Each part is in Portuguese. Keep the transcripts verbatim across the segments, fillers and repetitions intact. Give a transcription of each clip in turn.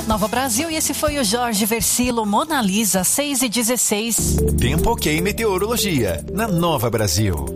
Nova Brasil, e esse foi o Jorge Versilo, Mona Lisa, seis e dezesseis. Tempo ok meteorologia, na Nova Brasil.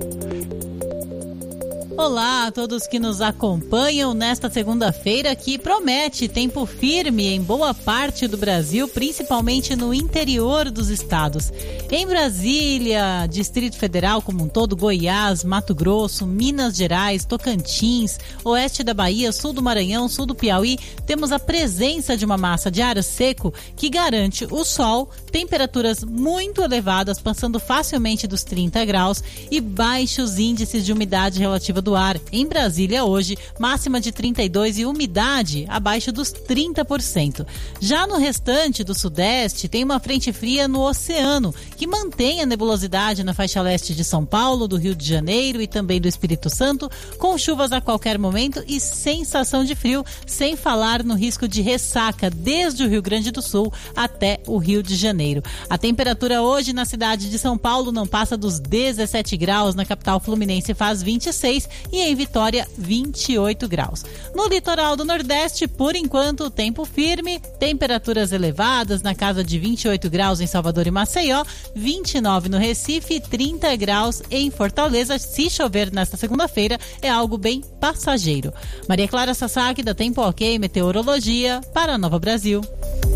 Olá a todos que nos acompanham nesta segunda-feira, que promete tempo firme em boa parte do Brasil, principalmente no interior dos estados. Em Brasília, Distrito Federal como um todo, Goiás, Mato Grosso, Minas Gerais, Tocantins, oeste da Bahia, sul do Maranhão, sul do Piauí, temos a presença de uma massa de ar seco que garante o sol, temperaturas muito elevadas, passando facilmente dos trinta graus e baixos índices de umidade relativa do ar. Em Brasília hoje, máxima de trinta e dois e umidade abaixo dos trinta por cento. Já no restante do sudeste, tem uma frente fria no oceano, que mantém a nebulosidade na faixa leste de São Paulo, do Rio de Janeiro e também do Espírito Santo, com chuvas a qualquer momento e sensação de frio, sem falar no risco de ressaca desde o Rio Grande do Sul até o Rio de Janeiro. A temperatura hoje na cidade de São Paulo não passa dos dezessete graus, na capital fluminense faz vinte e seis e em Vitória vinte e oito graus. No litoral do Nordeste, por enquanto, tempo firme, temperaturas elevadas na casa de vinte e oito graus em Salvador e Maceió, vinte e nove no Recife e trinta graus em Fortaleza. Se chover nesta segunda-feira, é algo bem passageiro. Maria Clara Sasaki, da Tempo Ok Meteorologia, para a Nova Brasil.